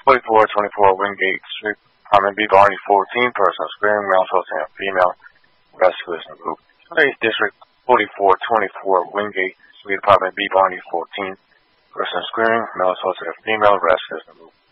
4424 Wingate Street, Apartment B, Barney 14, personal screening, male assaulting a female, rescuers in the group. 8th District, 4424 Wingate Street, Apartment B, Barney 14, personal screening, male assaulting a female, rescuers in the group.